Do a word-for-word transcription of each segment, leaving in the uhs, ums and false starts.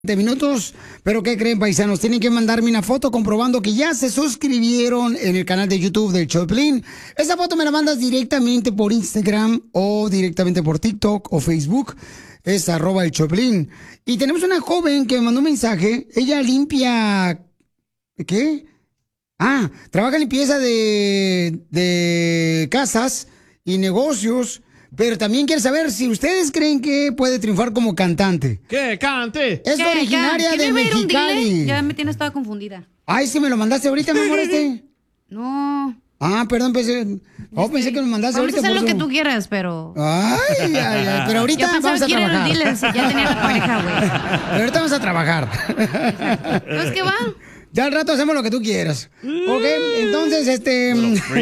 minutos, pero ¿qué creen, paisanos? Tienen que mandarme una foto comprobando que ya se suscribieron en el canal de YouTube del Choplin. Esa foto me la mandas directamente por Instagram o directamente por TikTok o Facebook. Es arroba el Choplin. Y tenemos una joven que me mandó un mensaje. Ella limpia... ¿Qué? Ah, trabaja en limpieza de, de casas y negocios. Pero también quiere saber si ustedes creen que puede triunfar como cantante. ¿Qué? ¡Cante! Es ¿Qué? originaria ¿Qué? de ¿Quiere ver un Mexicali. dile? Ya me tienes toda confundida. Ay, sí me lo mandaste ahorita, mi amor, este. No. Ah, perdón, pensé, oh, pensé que me mandaste Vamos ahorita. a hacer por lo que eso. tú quieras, pero... Ay, ay, ay, pero ahorita Yo pensaba vamos a que era trabajar. el dealer, si ya tenía la pareja, güey. Pero ahorita vamos a trabajar. ¿Sabes qué va? Ya al rato hacemos lo que tú quieras. Ok, entonces, este...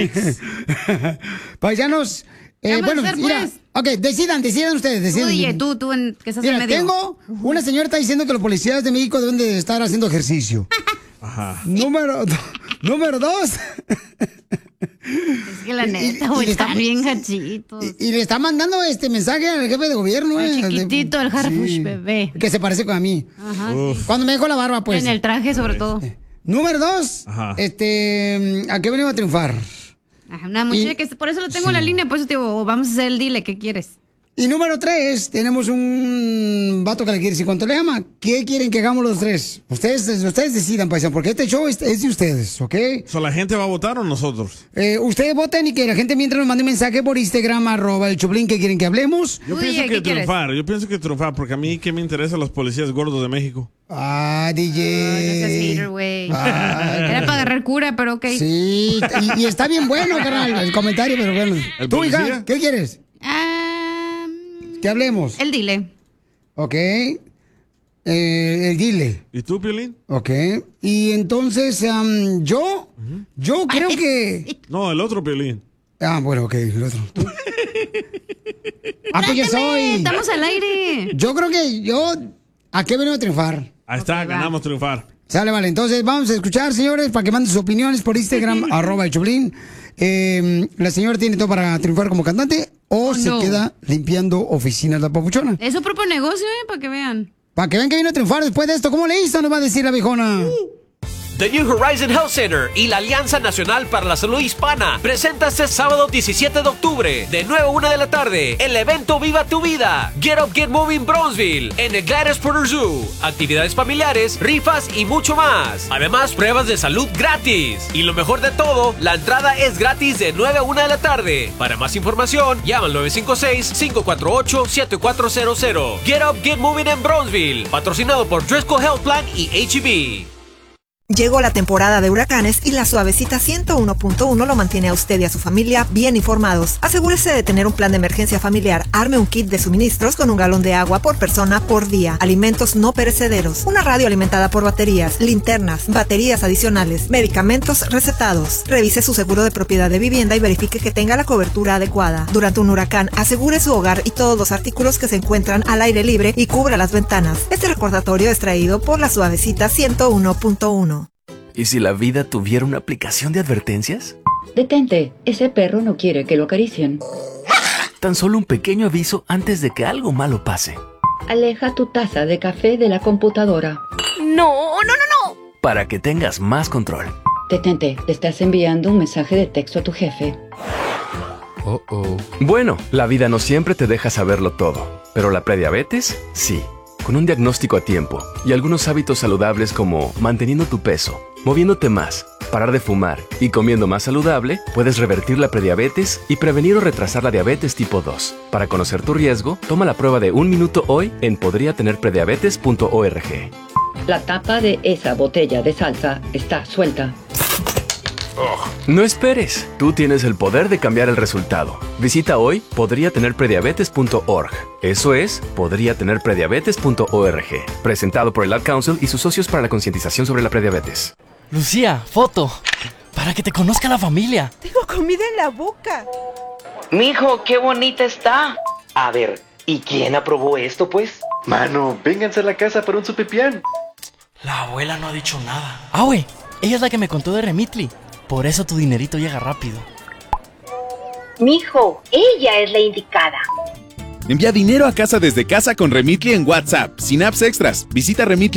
Paisanos... ¿Qué Eh, vamos a bueno, hacer, mira, pues? ok, decidan, decidan ustedes, Tú, decidan. D J, tú, tú, en, que estás Mira, en medio. tengo una señora que está diciendo que los policías de México deben de estar haciendo ejercicio. Ajá. Número, do- número dos. Es que la Y- y- neta, y güey, le están está- bien gachitos. Y, y le está mandando este mensaje al jefe de gobierno. El eh, chiquitito, de- el Harfush bebé. Que se parece con a mí. Ajá. Uf. Cuando me dejó la barba, pues. En el traje, sobre todo. Número dos. Ajá. Este, ¿a qué venimos a triunfar? Ajá, una muchacha Y- que por eso lo tengo en la línea, por eso te digo, vamos a hacer el dile, ¿qué quieres? Y número tres, tenemos un vato que le quiere decir cuánto le ama. ¿Qué quieren que hagamos los tres? Ustedes, ustedes decidan, paisano, porque este show es, es de ustedes, ¿ok? ¿So la gente va a votar o nosotros? Eh, ustedes voten y que la gente mientras nos mande un mensaje por Instagram, arroba el Choplin, que quieren que hablemos. Yo Tú, pienso D J, que ¿qué quieres? triunfar, yo pienso que triunfar, porque a mí que me interesan los policías gordos de México. Ah, D J. Ay, no seas hater, güey. Ay, Era para agarrar cura, pero ok. Sí, y, y está bien bueno, carnal, el comentario, pero bueno. ¿El ¿Tú, hija, policía? qué quieres? Ah, Que hablemos. el dile. Ok. Eh, el dile. ¿Y tú, Piolín? Ok. Y entonces, am, yo, yo creo que... No, el otro Piolín. Ah, bueno, ok, el otro. Ah, pues yo soy. Estamos al aire. Yo creo que yo... ¿A qué vengo a triunfar? Ahí está, Ok, va. ganamos triunfar. Sale, vale. Entonces, vamos a escuchar, señores, para que manden sus opiniones por Instagram, arroba el Choplin. Eh, la señora tiene todo para triunfar como cantante o Oh, se no. queda limpiando oficinas la papuchona. Es su propio negocio, ¿eh? Para que vean. Para que vean que vino a triunfar después de esto. ¿Cómo le hizo? Nos va a decir la viejona. The New Horizon Health Center y la Alianza Nacional para la Salud Hispana presenta este sábado diecisiete de octubre de nueve a una de la tarde el evento Viva tu Vida Get Up Get Moving Bronzeville en el Gladys Porter Zoo. Actividades familiares, rifas y mucho más. Además, pruebas de salud gratis. Y lo mejor de todo, la entrada es gratis de nueve a una de la tarde. Para más información, llama al nueve cinco seis, cinco cuatro ocho, siete cuatro cero cero. Get Up Get Moving en Bronzeville, patrocinado por Driscoll Health Plan y H E B. Llegó la temporada de huracanes y la Suavecita ciento uno punto uno lo mantiene a usted y a su familia bien informados. Asegúrese de tener un plan de emergencia familiar. Arme un kit de suministros con un galón de agua por persona por día. Alimentos no perecederos. Una radio alimentada por baterías, linternas, baterías adicionales, medicamentos recetados. Revise su seguro de propiedad de vivienda y verifique que tenga la cobertura adecuada. Durante un huracán, asegure su hogar y todos los artículos que se encuentran al aire libre y cubra las ventanas. Este recordatorio es traído por la Suavecita ciento uno punto uno. ¿Y si la vida tuviera una aplicación de advertencias? Detente, ese perro no quiere que lo acaricien. Tan solo un pequeño aviso antes de que algo malo pase. Aleja tu taza de café de la computadora. No, no, no, no. Para que tengas más control. Detente, te estás enviando un mensaje de texto a tu jefe. Oh, oh. Bueno, la vida no siempre te deja saberlo todo, pero la prediabetes, sí. Con un diagnóstico a tiempo y algunos hábitos saludables como manteniendo tu peso, moviéndote más, parar de fumar y comiendo más saludable, puedes revertir la prediabetes y prevenir o retrasar la diabetes tipo dos. Para conocer tu riesgo, toma la prueba de un minuto hoy en podría tener prediabetes punto org. La tapa de esa botella de salsa está suelta. No esperes, tú tienes el poder de cambiar el resultado. Visita hoy podría tener prediabetes punto org. Eso es, podría tener prediabetes punto org. Presentado por el Ad Council y sus socios para la concientización sobre la prediabetes. Lucía, foto. Para que te conozca la familia. Tengo comida en la boca. Mijo, qué bonita está. A ver, ¿y quién aprobó esto, pues? Mano, vénganse a la casa para un supipián. La abuela no ha dicho nada. Ah, güey, ella es la que me contó de Remitly. Por eso tu dinerito llega rápido. Mijo, ella es la indicada. Envía dinero a casa desde casa con Remitly en WhatsApp, sin apps extras. Visita Remitly